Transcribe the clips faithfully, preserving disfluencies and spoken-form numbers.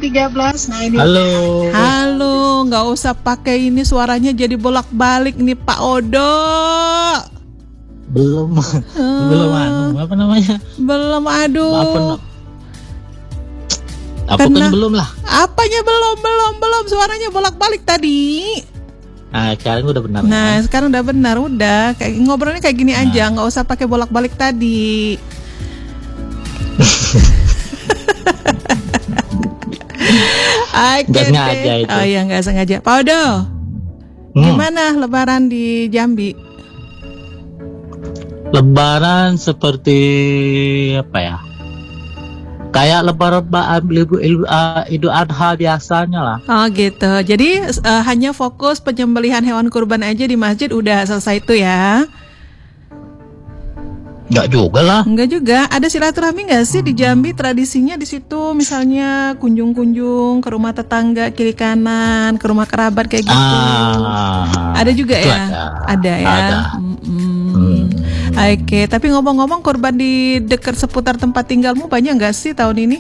tiga belas. Nah ini. Halo. Halo, nggak usah pakai ini, suaranya jadi bolak-balik nih Pak Odo. Belum, Hmm. belum anu, apa namanya? Belum, aduh. Apa? Apa Kena- kan belum lah? Apanya belum, belum, belum, suaranya bolak-balik tadi. Nah, sekarang udah benar. Nah, Kan? sekarang udah benar, udah. Kayak ngobrolnya kayak gini aja, nggak usah pakai bolak-balik tadi. Oke Nggak deh. sengaja itu. Oh iya, nggak sengaja. Pak Odo, Hmm. gimana Lebaran di Jambi? Lebaran seperti apa ya? Kayak lebaran ba- Idul Idul- uh, Idul Adha biasanya lah. Oh gitu. Jadi eh, hanya fokus penyembelihan hewan kurban aja di masjid udah selesai itu ya? Enggak juga lah. Enggak juga. Ada silaturahmi nggak sih di Jambi, tradisinya di situ? Misalnya kunjung-kunjung ke rumah tetangga kiri kanan, ke rumah kerabat kayak gitu. Ah, Ada juga itu ya? Ada, Ada ya. Ada. Mm-mm. Hmm. Oke, tapi ngomong-ngomong, korban di dekat seputar tempat tinggalmu banyak nggak sih tahun ini?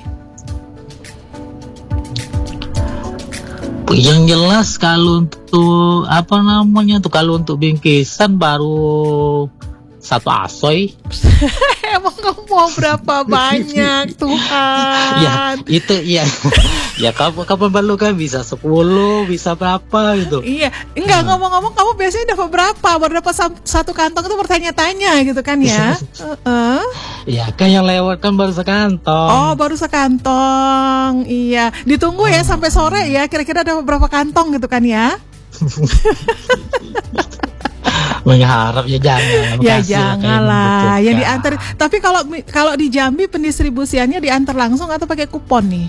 Yang jelas kalau untuk apa namanya tuh, kalau untuk bingkisan baru satu asoy. Emang kamu mau berapa banyak Tuhan? Ya itu ya. Ya kapan kapan baru kan bisa sepuluh, bisa berapa gitu. Iya, enggak, ngomong-ngomong kamu biasanya dapat berapa? Baru dapat sam- satu kantong itu bertanya-tanya gitu kan ya? Heeh. Ya kan yang lewat kan baru sekantong. Oh, baru sekantong. Iya, ditunggu ya sampai sore ya. Kira-kira dapat berapa kantong gitu kan ya? Mengharap ya jangan. Ya Makasih lah kayak janganlah. membutuhkan. Yang diantar. Tapi kalau kalau di Jambi pendistribusiannya diantar langsung atau pakai kupon nih?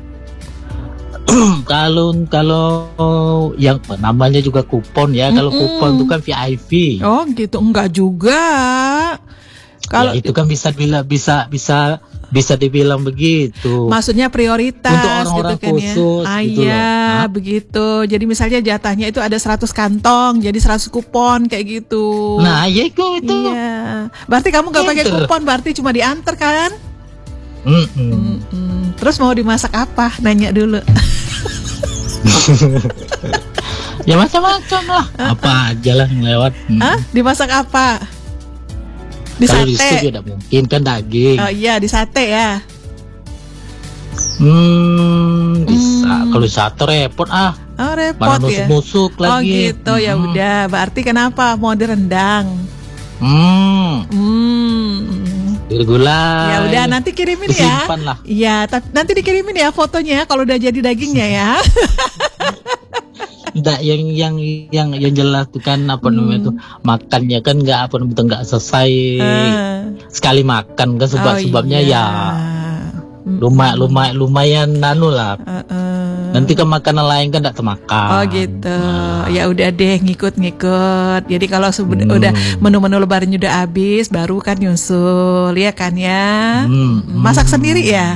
kalau kalau yang namanya juga kupon ya. Kalau Mm-mm. kupon itu kan V I P. Oh gitu, enggak juga. Kalau Ya, itu kan bisa bila bisa bisa bisa dibilang begitu. maksudnya prioritas Untuk orang-orang gitu kan khusus ya. Ah, gitu iya, loh. Hah? begitu. Jadi misalnya jatahnya itu ada seratus kantong, jadi seratus kupon kayak gitu. Nah, ya itu itu. Iya. Berarti kamu gak pakai Gitu. kupon, berarti cuma diantar kan? Mm-mm. Mm-mm. Terus mau dimasak apa? Nanya dulu. Ya macam-macam lah. Apa aja lah yang lewat. Hmm. Hah? Dimasak apa? Di Kalau di sate. situ ya tidak mungkin kan daging. Oh iya, di sate ya. Hmm, bisa. Hmm. Kalau satu repot ah. Oh repot Mana ya. nusuk-nusuk Oh lagi. gitu, ya Hmm. udah. Berarti kenapa mau direndang? Hmm, Hmm. gulai. Ya udah, nanti kirimin ya. Disimpan lah. Iya, tapi nanti dikirimin ya fotonya kalau udah jadi dagingnya ya. Nggak, yang yang yang yang jelas tuh kan apa namanya tuh, makannya kan nggak apa namanya tuh, nggak selesai Ah. sekali makan kan, sebab Oh, sebabnya iya. ya lumayan lumayan lumayan nanu lah. Uh-uh. Nanti kan makanan lain kan tidak termakan. Oh gitu. Ya udah deh, ngikut-ngikut. Jadi kalau sudah Hmm. udah menu-menu lebaran udah habis, baru kan nyusul, ya kan ya. Hmm, Masak hmm. sendiri ya.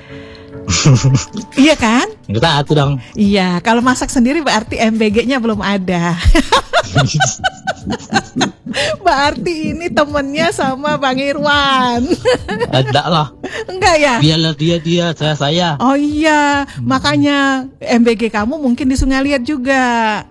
Iya kan? Kita atuh dong. Iya, kalau masak sendiri berarti M B G-nya belum ada. Berarti ini temennya sama Bang Irwan. Ada lah. Enggak ya? Biarlah dia dia saya saya. Oh iya, makanya M B G kamu mungkin di Sungai Liat juga.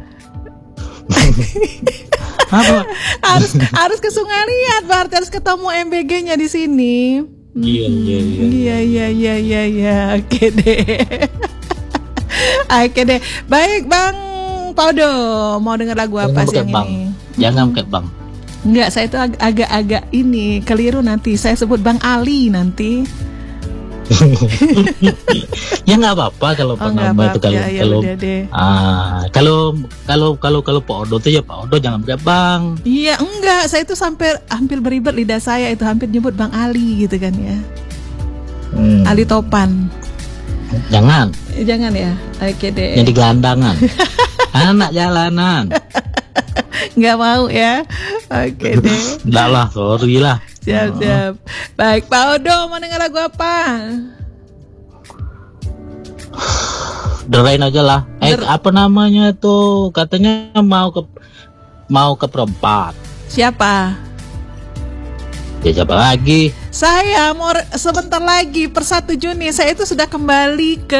Apa? harus harus ke Sungai Liat, berarti harus ketemu M B G-nya di sini. Iya iya iya. Iya iya iya iya iya. Oke deh. Oke deh. Baik Bang Paudo, mau denger lagu apa Jangan sih pakai yang bang. ini? Jangan pakai bang. Enggak, saya itu ag- agak-agak ini keliru nanti. Saya sebut Bang Ali nanti. Ya nggak apa-apa kalau Oh Pak enggak nama itu apa-apa. kalau Ya, ya kalau udah deh. ah kalau kalau kalau kalau Pak Odo tuh ya Pak Odo jangan pakai bang. Iya, enggak. Saya itu sampai hampir beribet lidah saya itu hampir nyebut Bang Ali gitu kan ya. Hmm. Ali Topan. Jangan. Eh, Jangan ya. Oke deh. Yang di gelandangan. Anak jalanan. Nggak mau ya. Oke deh. Enggak lah, sorry lah. Siap, siap. Baik, Pak Odo mau denger lagu apa? Derain aja lah. Eh Der- apa namanya tuh? Katanya mau ke mau ke perempat. Siapa? Ya siapa lagi? Saya mau re- sebentar lagi per satu Juni saya itu sudah kembali ke